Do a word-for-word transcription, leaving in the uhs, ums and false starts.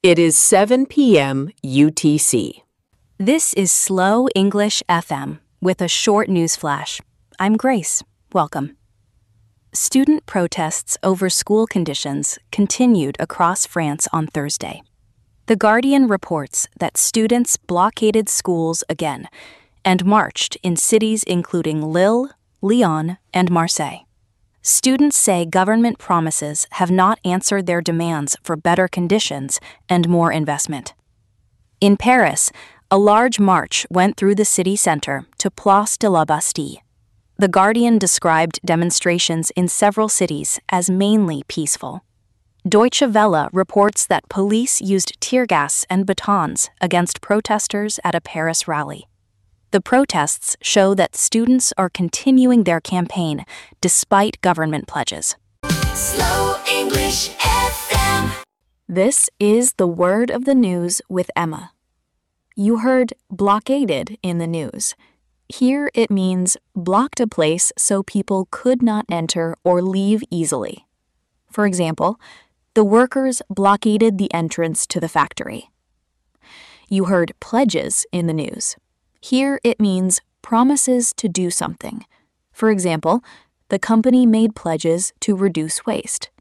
It is seven p m U T C. This is Slow English F M with a short news flash. I'm Grace. Welcome. Student protests over school conditions continued across France on Thursday. The Guardian reports that students blockaded schools again and marched in cities including Lille, Lyon, and Marseille. Students say government promises have not answered their demands for better conditions and more investment. In Paris, a large march went through the city center to Place de la Bastille. The Guardian described demonstrations in several cities as mainly peaceful. Deutsche Welle reports that police used tear gas and batons against protesters at a Paris rally. The protests show that students are continuing their campaign despite government pledges. Slow English F M. This is the word of the news with Emma. You heard blockaded in the news. Here it means blocked a place so people could not enter or leave easily. For example, the workers blockaded the entrance to the factory. You heard pledges in the news. Here it means promises to do something. For example, the company made pledges to reduce waste.